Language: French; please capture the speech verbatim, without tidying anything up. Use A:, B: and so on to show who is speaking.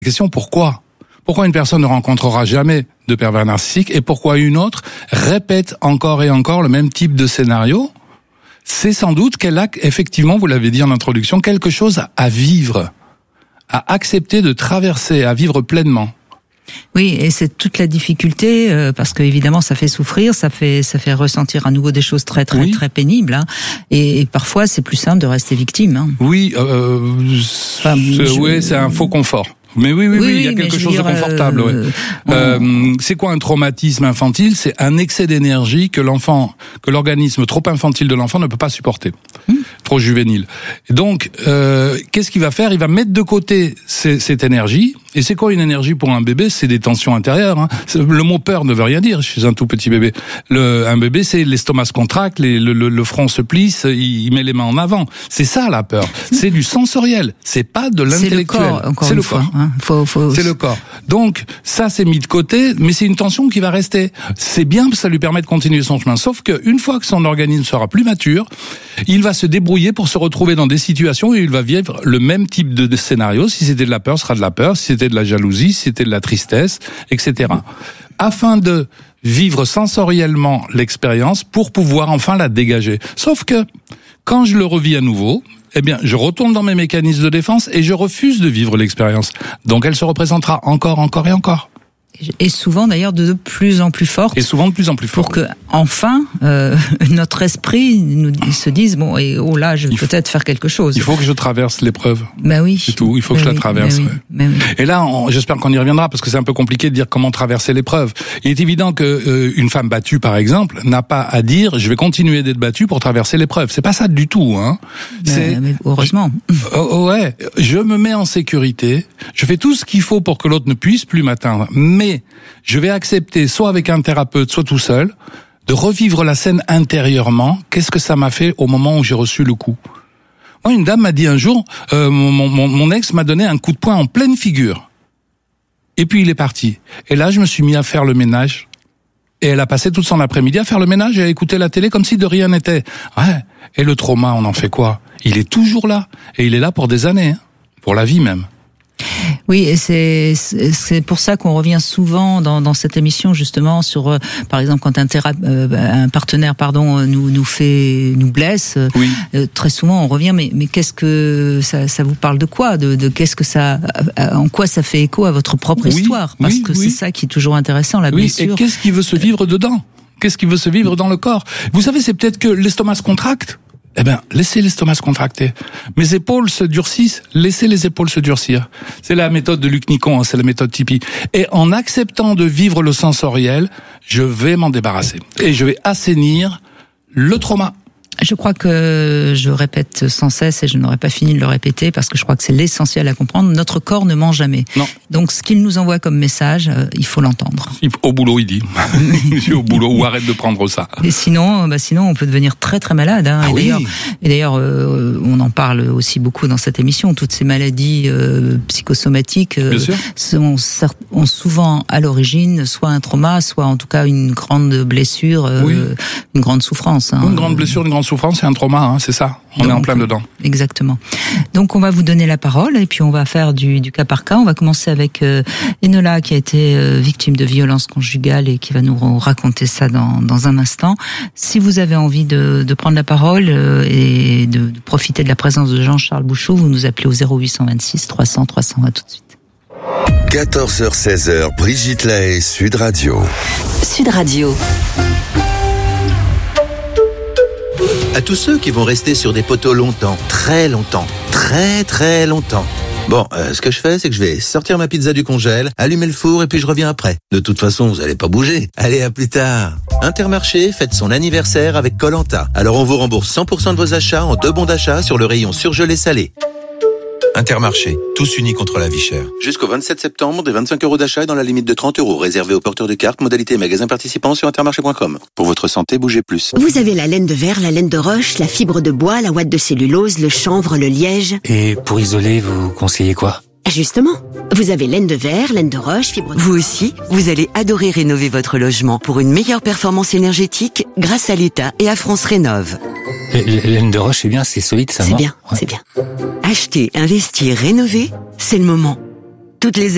A: Question, pourquoi ? Pourquoi une personne ne rencontrera jamais de pervers narcissique et pourquoi une autre répète encore et encore le même type de scénario ? C'est sans doute qu'elle a, effectivement, vous l'avez dit en introduction, quelque chose à vivre, à accepter de traverser, à vivre pleinement.
B: Oui, et c'est toute la difficulté, euh, parce que évidemment ça fait souffrir, ça fait ça fait ressentir à nouveau des choses très très oui. très pénibles, hein, et, et parfois c'est plus simple de rester victime. Hein.
A: Oui, euh, enfin, c'est, je... oui, c'est un faux confort. Mais oui, oui, oui, oui, il y a quelque chose dire, de confortable. Euh, ouais. on... euh, c'est quoi un traumatisme infantile ? C'est un excès d'énergie que l'enfant, que l'organisme trop infantile de l'enfant ne peut pas supporter, mmh. trop juvénile. Et donc, euh, qu'est-ce qu'il va faire ? Il va mettre de côté ces, cette énergie. Et c'est quoi une énergie pour un bébé ? C'est des tensions intérieures. Hein. Le mot peur ne veut rien dire chez un tout petit bébé. Le, un bébé, c'est l'estomac se contracte, les, le, le, le front se plisse, il, il met les mains en avant. C'est ça la peur. C'est du sensoriel. C'est pas de l'intellectuel.
B: C'est le corps. Encore
A: c'est
B: une
A: le
B: fois,
A: corps.
B: Hein. Faut, faut...
A: C'est le corps. Donc ça, c'est mis de côté, mais c'est une tension qui va rester. C'est bien, ça lui permet de continuer son chemin. Sauf que une fois que son organisme sera plus mature, il va se débrouiller pour se retrouver dans des situations où il va vivre le même type de, de scénario. Si c'était de la peur, ce sera de la peur. Si c'était de la jalousie, si c'était de la tristesse, et cetera. Afin de vivre sensoriellement l'expérience pour pouvoir enfin la dégager. Sauf que quand je le revis à nouveau, eh bien, je retourne dans mes mécanismes de défense et je refuse de vivre l'expérience. Donc, elle se représentera encore, encore et encore.
B: Et souvent, d'ailleurs, de plus en plus forte.
A: Et souvent de plus en plus forte.
B: Pour que, enfin, euh, notre esprit nous se dise, bon, et oh là, je vais faut, peut-être faire quelque chose.
A: Il faut que je traverse l'épreuve.
B: Ben oui.
A: C'est tout. Il faut
B: ben
A: que
B: oui,
A: je la traverse.
B: Ben oui, ben oui.
A: Et là, on, j'espère qu'on y reviendra parce que c'est un peu compliqué de dire comment traverser l'épreuve. Il est évident que euh, une femme battue, par exemple, n'a pas à dire, je vais continuer d'être battue pour traverser l'épreuve. C'est pas ça du tout, hein.
B: Ben,
A: c'est
B: mais heureusement.
A: Oh, ouais. Je me mets en sécurité. Je fais tout ce qu'il faut pour que l'autre ne puisse plus m'atteindre. Mais je vais accepter, soit avec un thérapeute, soit tout seul, de revivre la scène intérieurement. Qu'est-ce que ça m'a fait au moment où j'ai reçu le coup ? Moi, une dame m'a dit un jour, euh, mon, mon, mon ex m'a donné un coup de poing en pleine figure. Et puis il est parti. Et là, je me suis mis à faire le ménage. Et elle a passé toute son après-midi à faire le ménage et à écouter la télé comme si de rien n'était. Ouais. Et le trauma, on en fait quoi ? Il est toujours là. Et il est là pour des années, hein, pour la vie même.
B: Oui, et c'est c'est pour ça qu'on revient souvent dans dans cette émission justement sur euh, par exemple quand un théra- euh, un partenaire pardon nous nous fait nous blesse.
A: Oui.
B: Euh, très souvent on revient mais mais qu'est-ce que ça ça vous parle de quoi de de qu'est-ce que ça en quoi ça fait écho à votre propre oui, histoire parce oui, que oui. c'est ça qui est toujours intéressant la
A: oui,
B: blessure.
A: Et qu'est-ce qui veut se vivre dedans ? Qu'est-ce qui veut se vivre dans le corps ? Vous savez, c'est peut-être que l'estomac se contracte. Eh ben, laissez l'estomac se contracter. Mes épaules se durcissent, laissez les épaules se durcir. C'est la méthode de Luc Nicon, hein, c'est la méthode Tipeee. Et en acceptant de vivre le sensoriel, je vais m'en débarrasser. Et je vais assainir le trauma.
B: Je crois que je répète sans cesse et je n'aurais pas fini de le répéter parce que je crois que c'est l'essentiel à comprendre. Notre corps ne ment jamais.
A: Non.
B: Donc ce qu'il nous envoie comme message, euh, il faut l'entendre.
A: Au boulot, il dit. Je suis au boulot ou arrête de prendre ça.
B: Et sinon, bah sinon, on peut devenir très très malade. Hein.
A: Ah
B: et
A: oui.
B: d'ailleurs, et d'ailleurs, euh, on en parle aussi beaucoup dans cette émission. Toutes ces maladies euh, psychosomatiques euh, sont, ont souvent à l'origine soit un trauma, soit en tout cas une grande blessure, euh, oui. une grande souffrance. Hein.
A: Une grande blessure, une grande souffrance, c'est un trauma, hein, c'est ça. On Donc, est en plein dedans.
B: Exactement. Donc on va vous donner la parole et puis on va faire du, du cas par cas. On va commencer avec euh, Enola qui a été euh, victime de violence conjugale et qui va nous raconter ça dans, dans un instant. Si vous avez envie de, de prendre la parole euh, et de, de profiter de la présence de Jean-Charles Bouchot, vous nous appelez au zéro huit cent vingt-six trois cents trois cents. À tout de suite.
C: quatorze heures seize heures, Brigitte Lahaie, Sud Radio.
D: Sud Radio.
E: À tous ceux qui vont rester sur des poteaux longtemps, très longtemps, très très longtemps. Bon, euh, ce que je fais, c'est que je vais sortir ma pizza du congèle, allumer le four et puis je reviens après. De toute façon, vous allez pas bouger. Allez, à plus tard. Intermarché fête son anniversaire avec Koh-Lanta. Alors on vous rembourse cent pour cent de vos achats en deux bons d'achat sur le rayon surgelé salé. Intermarché, tous unis contre la vie chère. Jusqu'au vingt-sept septembre, des vingt-cinq euros d'achat dans la limite de trente euros, réservé aux porteurs de cartes, modalité magasin participant sur intermarché point com. Pour votre santé, bougez plus.
D: Vous avez la laine de verre, la laine de roche, la fibre de bois, la ouate de cellulose, le chanvre, le liège.
F: Et pour isoler, vous conseillez quoi ?
D: Justement, vous avez laine de verre, laine de roche, fibre de...
G: Vous aussi, vous allez adorer rénover votre logement pour une meilleure performance énergétique grâce à l'État et à France Rénov'.
F: Laine de roche, c'est bien, c'est solide, ça.
D: C'est bien, ouais. c'est bien.
G: Acheter, investir, rénover, c'est le moment. Toutes les